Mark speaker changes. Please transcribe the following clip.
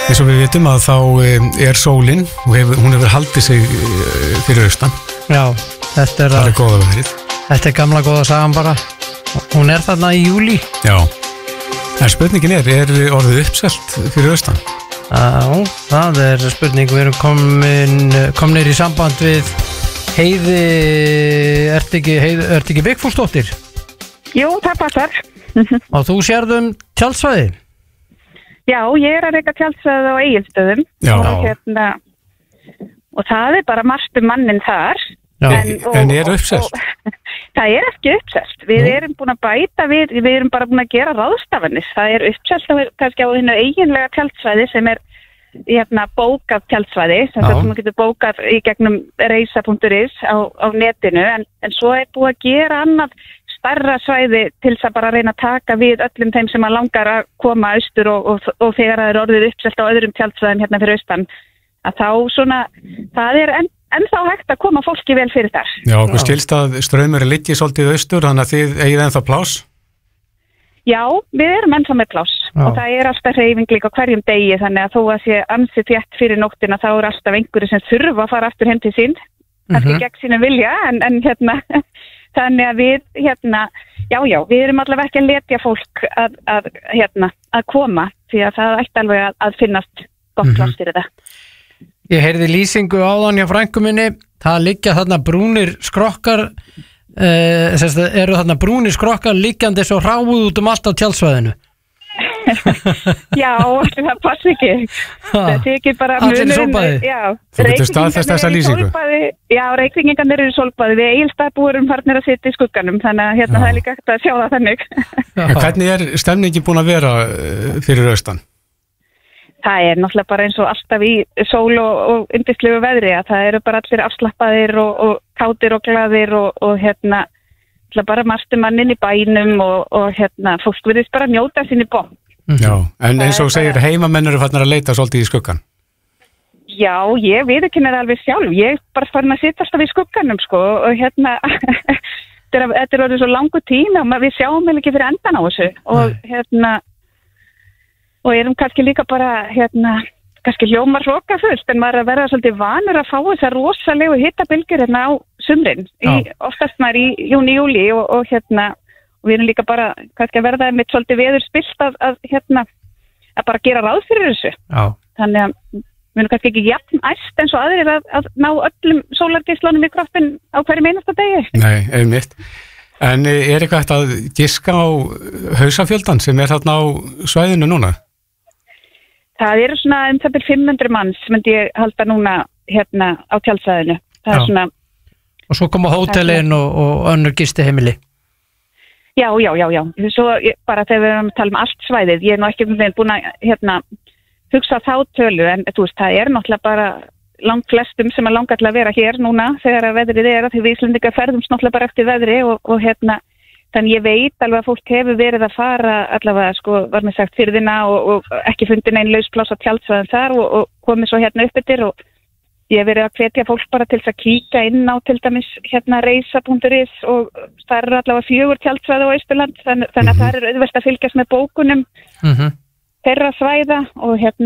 Speaker 1: Eins og við vitum að þá sólin og hún hefur haldið sig fyrir austan.
Speaker 2: Já, þetta
Speaker 1: er góða veðrið.
Speaker 2: Þetta gamla góða sagan bara. Hún þarna í júlí.
Speaker 1: Já, en spurningin orðið uppselt fyrir austan?
Speaker 2: Já, það spurning. Við erum komnir í samband við Heiði, ertu ekki Vigfúsdóttir?
Speaker 3: Jú, það passar.
Speaker 2: Og þú sérð tjaldsvæði?
Speaker 3: Já, ég að reka tjaldsvæði á Egilsstöðum.
Speaker 1: Já.
Speaker 3: Og það bara margt mannin þar.
Speaker 1: Já, en uppselt?
Speaker 3: Það ekki uppselt. Við erum búin að bæta við erum bara búin að gera ráðstafanir. Það uppselt kannski á hinu eiginlega tjaldsvæði sem bókað tjaldsvæði, sem þú getur bókað í gegnum reisa.is á netinu, en svo búið að gera annað stærra svæði til þess að bara reyna að taka við öllum þeim sem að langar að koma austur og þegar það orðið uppselt á öðrum tjaldsvæðum fyrir austan, að þá svona, það ennþá hægt að koma fólki vel fyrir þar.
Speaker 1: Já, okkur skilst að straumurinn liggi svolítið austur, þannig að þið eigið ennþá pláss?
Speaker 3: Já, við erum ennþá með pláss og það alltaf hreyfing líka hverjum degi, þannig að þó að sé ansi þétt fyrir nóttina, þá alltaf einhverju sem þurfa að fara aftur heim til sín, ekki gegn sínum vilja, en þannig að við, við erum allavega ekki að letja fólk að koma, því að það ætti alveg að finnast gott pláss fyrir það.
Speaker 2: Ég heyrði lýsingu áðan hjá frænku minni, það liggja þarna brúnir skrokkar, eru þarna brúnir skrokkar liggjandi svo hráuð út allt á tjaldsvæðinu.
Speaker 3: Já, það passi ekki. Það ekki bara
Speaker 2: allir sólbaði.
Speaker 1: Þú getur staðfest þessa lýsingu.
Speaker 3: Já, Reykvíkingarnir eru sólbaði. Við Egilsstaðabúar erum farnir að sitja í skugganum, þannig að það líka hægt að sjá það þannig.
Speaker 1: Hvernig stemningin búin að vera fyrir austan?
Speaker 3: Það náttúrulega bara eins og alltaf í sól og yndislegu veðri, að það eru bara allir afslappaðir og kátir og glaðir og bara margt mannin í bænum og fólk virðist bara njóta sín í bótt.
Speaker 1: Já, en eins og segir heimamenn eru farnir að leita svolítið í skuggan.
Speaker 3: Já, ég viðurkenni það alveg sjálf. Ég bara farin að sitja alltaf í skugganum og þetta orðið svo langur tíma og við sjáum ekki fyrir endan á þessu og erum kannski líka bara kannski hljómar hrókafullt, en maður að vera svolítið vanur að fá þessar rosalegu hitabylgjur á sumrin, oftast maður í júni, júli og við erum líka bara kannski að verða með svolítið veðurspillt að bara gera ráð fyrir þessu.
Speaker 2: Já.
Speaker 3: Þannig að við erum kannski ekki jafn æst eins og aðrir að ná öllum sólargeislunum í kroppinn á hverjum einasta degi.
Speaker 1: Nei, einmitt. En eitthvað hægt að giska á hausafjöldan sem þarna á svæðinu núna?
Speaker 3: Það eru svona 500 manns, myndi ég halda núna á tjaldsvæðinu. Það er svona.
Speaker 2: Og svo koma hótelin og önnur gistiheimili.
Speaker 3: Já. Svo bara þegar við erum að tala allt svæðið, ég ekki búin að hugsa þá tölu, en þú veist, það náttúrulega bara langt flestum sem að langa til að vera hér núna þegar að veðrið að því við Íslendingar ferðumst náttúrulega bara eftir veðri og þannig ég veit alveg að fólk hefur verið að fara allavega, var mér sagt, firðina og ekki fundið neinn lauspláss á tjaldsvæðin þar og komið svo upp yfir og ég hef verið að hvetja fólk bara til þess að kíka inn á til dæmis reisa.is og það eru allavega 4 tjaldsvæði á Austurland, þannig að það auðvelt að fylgjast með bókunum þeirra svæða og